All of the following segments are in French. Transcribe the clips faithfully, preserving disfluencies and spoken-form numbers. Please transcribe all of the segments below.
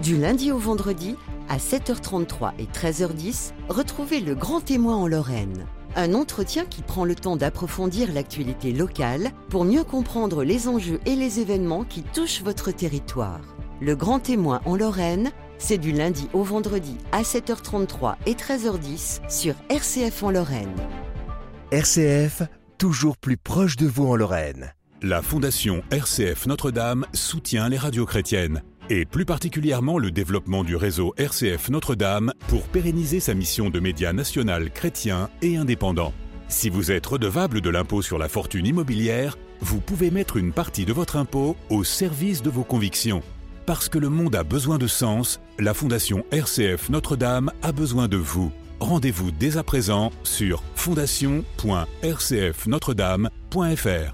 Du lundi au vendredi, à sept heures trente-trois et treize heures dix, retrouvez Le Grand Témoin en Lorraine. Un entretien qui prend le temps d'approfondir l'actualité locale pour mieux comprendre les enjeux et les événements qui touchent votre territoire. Le Grand Témoin en Lorraine, c'est du lundi au vendredi à sept heures trente-trois et treize heures dix sur R C F en Lorraine. R C F, toujours plus proche de vous en Lorraine. La Fondation R C F Notre-Dame soutient les radios chrétiennes et plus particulièrement le développement du réseau R C F Notre-Dame pour pérenniser sa mission de média national chrétien et indépendant. Si vous êtes redevable de l'impôt sur la fortune immobilière, vous pouvez mettre une partie de votre impôt au service de vos convictions. Parce que le monde a besoin de sens, la Fondation R C F Notre-Dame a besoin de vous. Rendez-vous dès à présent sur fondation point r c f notre dame point f r.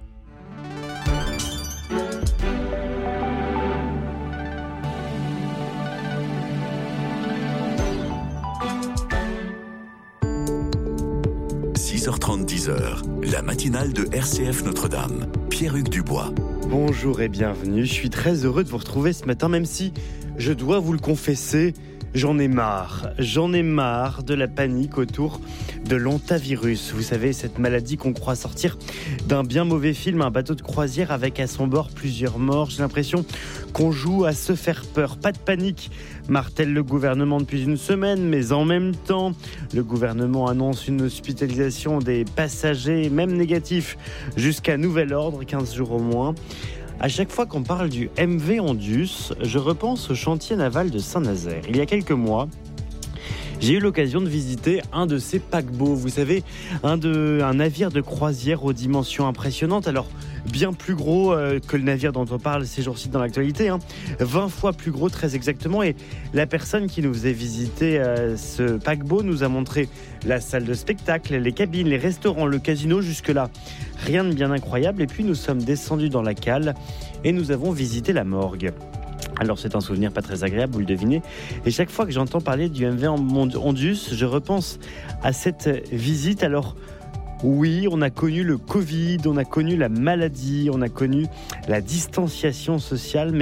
six heures trente, dix heures, la matinale de R C F Notre-Dame. Pierre-Hugues Dubois. Bonjour et bienvenue, je suis très heureux de vous retrouver ce matin, même si, je dois vous le confesser, j'en ai marre. J'en ai marre de la panique autour de l'hantavirus. Vous savez, cette maladie qu'on croit sortir d'un bien mauvais film, un bateau de croisière avec à son bord plusieurs morts. J'ai l'impression qu'on joue à se faire peur. Pas de panique, martèle le gouvernement depuis une semaine, mais en même temps, le gouvernement annonce une hospitalisation des passagers, même négatifs, jusqu'à nouvel ordre, quinze jours au moins. À chaque fois qu'on parle du M V Andus, je repense au chantier naval de Saint-Nazaire. Il y a quelques mois, j'ai eu l'occasion de visiter un de ces paquebots. Vous savez, un, de, un navire de croisière aux dimensions impressionnantes. Alors, bien plus gros euh, que le navire dont on parle ces jours-ci dans l'actualité. Hein. vingt fois plus gros, très exactement. Et la personne qui nous faisait visiter euh, ce paquebot nous a montré la salle de spectacle, les cabines, les restaurants, le casino. Jusque-là, rien de bien incroyable. Et puis, nous sommes descendus dans la cale et nous avons visité la morgue. Alors c'est un souvenir pas très agréable, vous le devinez. Et chaque fois que j'entends parler du M V Andus, je repense à cette visite. Alors oui, on a connu le Covid, on a connu la maladie, on a connu la distanciation sociale, mais